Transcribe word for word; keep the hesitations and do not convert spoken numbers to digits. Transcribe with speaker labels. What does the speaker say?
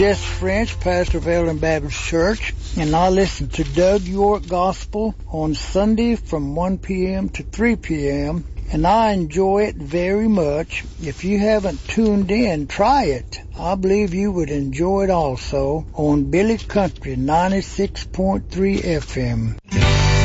Speaker 1: Jess French, pastor of Ellen Baptist Church, and I listen to Doug York Gospel on Sunday from one p.m. to three p.m., and I enjoy it very much. If you haven't tuned in, try it. I believe you would enjoy it also on Billy Country ninety-six point three F M.